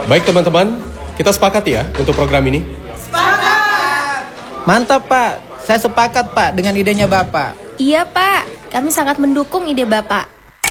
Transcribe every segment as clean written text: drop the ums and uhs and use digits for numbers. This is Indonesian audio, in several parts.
Baik teman-teman, kita sepakat ya untuk program ini? Mantap Pak, saya sepakat Pak dengan idenya Bapak. Iya Pak, kami sangat mendukung ide Bapak.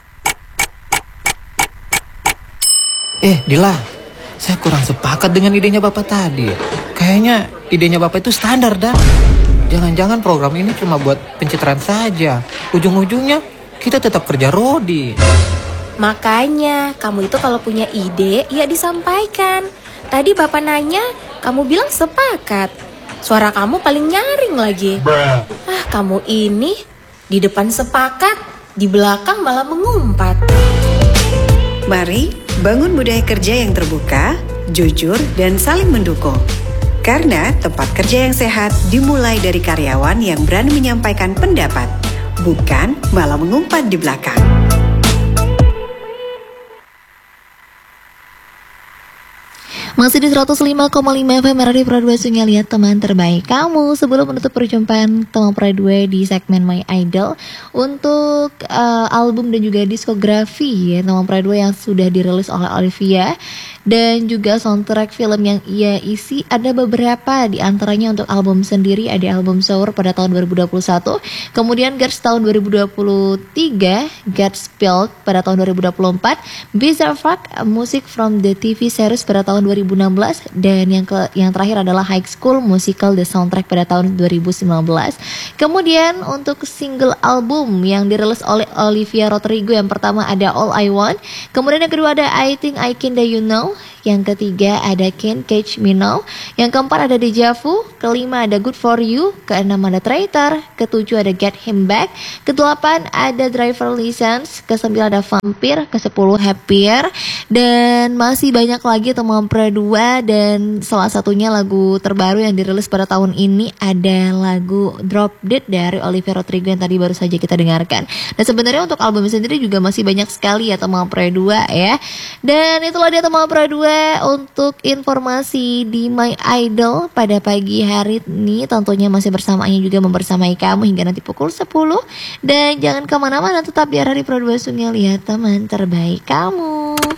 Dila, saya kurang sepakat dengan idenya Bapak tadi. Kayaknya idenya Bapak itu standar dah. Jangan-jangan program ini cuma buat pencitraan saja. Ujung-ujungnya kita tetap kerja rodi. Makanya, kamu itu kalau punya ide, ya disampaikan. Tadi Bapak nanya, kamu bilang sepakat. Suara kamu paling nyaring lagi. Kamu ini di depan sepakat, di belakang malah mengumpat. Mari bangun budaya kerja yang terbuka, jujur, dan saling mendukung. Karena tempat kerja yang sehat dimulai dari karyawan yang berani menyampaikan pendapat, bukan malah mengumpat di belakang. Masih di 105,5 FM Radio Pro 2 Sungai, lihat teman terbaik kamu. Sebelum menutup perjumpaan teman Pro 2 di segmen My Idol, untuk album dan juga diskografi ya, teman Pro 2 yang sudah dirilis oleh Olivia, dan juga soundtrack film yang ia isi, ada beberapa di antaranya. Untuk album sendiri ada album Sour pada tahun 2021, kemudian Girls tahun 2023, Get Spilled pada tahun 2024, Bizarre Fuck, Music from the TV Series pada tahun 2016, dan yang terakhir adalah High School Musical The Soundtrack pada tahun 2019. Kemudian untuk single album yang dirilis oleh Olivia Rodrigo, yang pertama ada All I Want, kemudian yang kedua ada I Think I Kinda You Know, yang ketiga ada Can't Catch Me Now, yang keempat ada Deja Vu, kelima ada Good For You, keenam ada Traitor, ketujuh ada Get Him Back, kedelapan ada Driver License, kesembilan ada Vampire, kesepuluh Happier, dan masih banyak lagi teman Pro 2. Dan salah satunya lagu terbaru yang dirilis pada tahun ini ada lagu Drop Dead dari Olivia Rodrigo yang tadi baru saja kita dengarkan. Dan sebenarnya untuk album sendiri juga masih banyak sekali ya teman Pro 2 ya. Dan itulah dia teman Pro 2 untuk informasi di My Idol pada pagi hari ini. Tentunya masih bersamanya juga membersamai kamu hingga nanti pukul 10. Dan jangan kemana-mana, tetap di Radio Pro 2 Sungai, lihat teman terbaik kamu.